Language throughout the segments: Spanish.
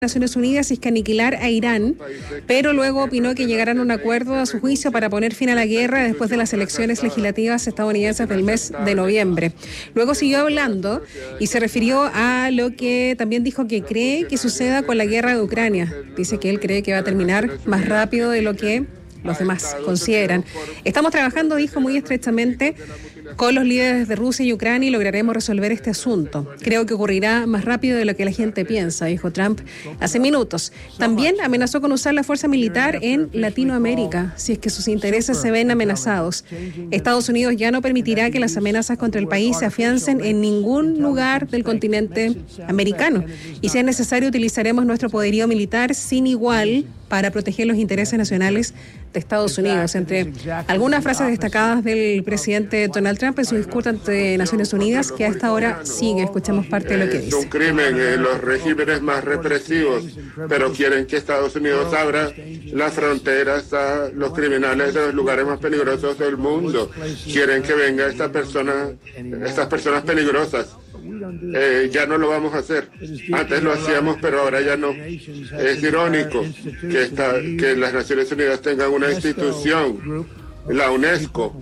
Naciones Unidas es que aniquilar a Irán, pero luego opinó que llegarán a un acuerdo a su juicio para poner fin a la guerra después de las elecciones legislativas estadounidenses del mes de noviembre. Luego siguió hablando y se refirió a lo que también dijo que cree que suceda con la guerra de Ucrania. Dice que él cree que va a terminar más rápido de lo que los demás consideran. Estamos trabajando, dijo, muy estrechamente con los líderes de Rusia y Ucrania y lograremos resolver este asunto. Creo que ocurrirá más rápido de lo que la gente piensa, dijo Trump hace minutos. También amenazó con usar la fuerza militar en Latinoamérica, si es que sus intereses se ven amenazados. Estados Unidos ya no permitirá que las amenazas contra el país se afiancen en ningún lugar del continente americano. Y si es necesario, utilizaremos nuestro poderío militar sin igual para proteger los intereses nacionales de Estados Unidos. Entre algunas frases destacadas del presidente Donald Trump en su discurso ante Naciones Unidas, que a esta hora sigue. Escuchemos parte de lo que dice. Es un crimen, los regímenes más represivos, pero quieren que Estados Unidos abra las fronteras a los criminales de los lugares más peligrosos del mundo. Quieren que vengan estas personas peligrosas. Ya no lo vamos a hacer. Antes lo hacíamos, pero ahora ya no. Es irónico que las Naciones Unidas tengan una institución, la UNESCO,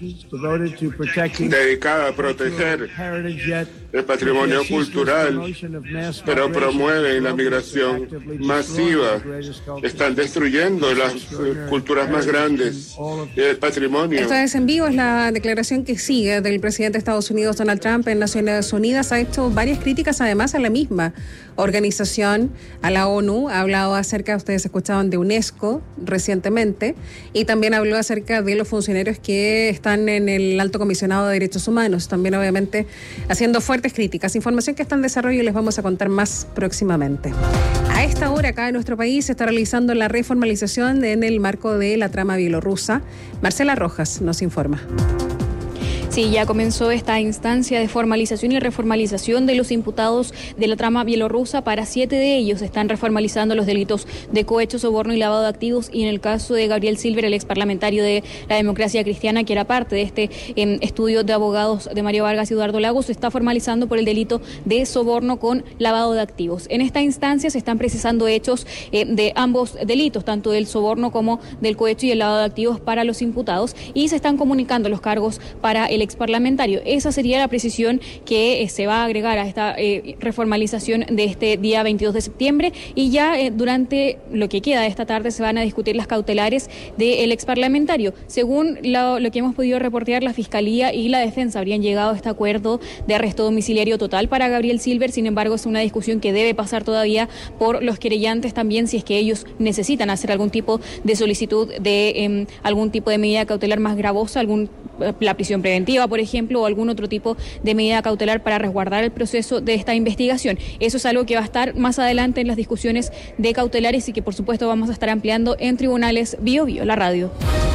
dedicada a proteger el patrimonio cultural, pero promueven la migración masiva. Están destruyendo las culturas más grandes y el patrimonio. Esto es en vivo, es la declaración que sigue del presidente de Estados Unidos, Donald Trump, en Naciones Unidas. Ha hecho varias críticas, además, a la misma organización, a la ONU. Ha hablado acerca, ustedes escuchaban, de UNESCO recientemente, y también habló acerca de los funcionarios que están en el Alto Comisionado de Derechos Humanos, también obviamente haciendo fuertes críticas. Información que está en desarrollo y les vamos a contar más próximamente. A esta hora acá en nuestro país se está realizando la reformalización en el marco de la trama bielorrusa. Marcela Rojas nos informa. Sí, ya comenzó esta instancia de formalización y reformalización de los imputados de la trama bielorrusa. Para 7 de ellos están reformalizando los delitos de cohecho, soborno y lavado de activos. Y en el caso de Gabriel Silver, el ex parlamentario de la Democracia Cristiana, que era parte de este estudio de abogados de Mario Vargas y Eduardo Lagos, se está formalizando por el delito de soborno con lavado de activos. En esta instancia se están precisando hechos de ambos delitos, tanto del soborno como del cohecho y el lavado de activos para los imputados, y se están comunicando los cargos para el ex parlamentario. Esa sería la precisión que se va a agregar a esta reformalización de este día 22 de septiembre, y ya durante lo que queda de esta tarde se van a discutir las cautelares del ex parlamentario. Según lo que hemos podido reportear, la Fiscalía y la Defensa habrían llegado a este acuerdo de arresto domiciliario total para Gabriel Silver. Sin embargo, es una discusión que debe pasar todavía por los querellantes también, si es que ellos necesitan hacer algún tipo de solicitud de algún tipo de medida cautelar más gravosa, la prisión preventiva, por ejemplo, o algún otro tipo de medida cautelar para resguardar el proceso de esta investigación. Eso es algo que va a estar más adelante en las discusiones de cautelares y que, por supuesto, vamos a estar ampliando en Tribunales Bio Bio, la radio.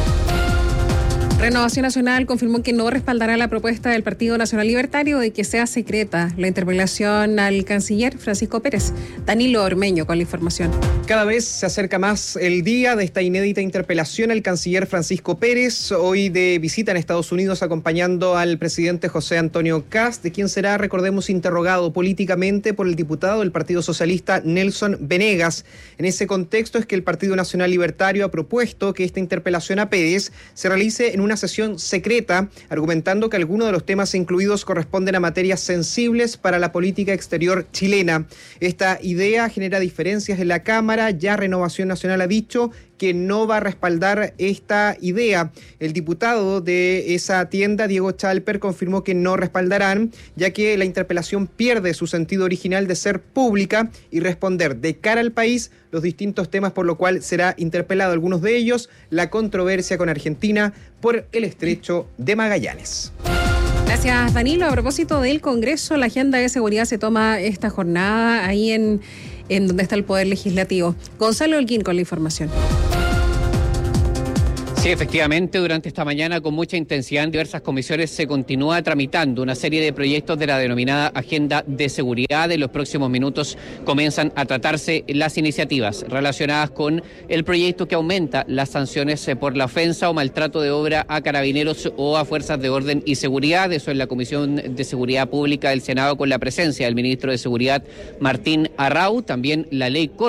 Renovación Nacional confirmó que no respaldará la propuesta del Partido Nacional Libertario de que sea secreta la interpelación al canciller Francisco Pérez. Danilo Ormeño con la información. Cada vez se acerca más el día de esta inédita interpelación al canciller Francisco Pérez, hoy de visita en Estados Unidos acompañando al presidente José Antonio Kast, de quien será, recordemos, interrogado políticamente por el diputado del Partido Socialista Nelson Venegas. En ese contexto es que el Partido Nacional Libertario ha propuesto que esta interpelación a Pérez se realice en una sesión secreta, argumentando que algunos de los temas incluidos corresponden a materias sensibles para la política exterior chilena. Esta idea genera diferencias en la Cámara. Ya Renovación Nacional ha dicho que no va a respaldar esta idea. El diputado de esa tienda, Diego Chalper, confirmó que no respaldarán, ya que la interpelación pierde su sentido original de ser pública y responder de cara al país los distintos temas por lo cual será interpelado. Algunos de ellos, la controversia con Argentina por el Estrecho de Magallanes. Gracias, Danilo. A propósito del Congreso, la agenda de seguridad se toma esta jornada ahí en donde está el Poder Legislativo. Gonzalo Holguín con la información. Sí, efectivamente, durante esta mañana con mucha intensidad en diversas comisiones se continúa tramitando una serie de proyectos de la denominada Agenda de Seguridad. En los próximos minutos comienzan a tratarse las iniciativas relacionadas con el proyecto que aumenta las sanciones por la ofensa o maltrato de obra a carabineros o a fuerzas de orden y seguridad. Eso en la Comisión de Seguridad Pública del Senado con la presencia del ministro de Seguridad, Martín Arrau. También la ley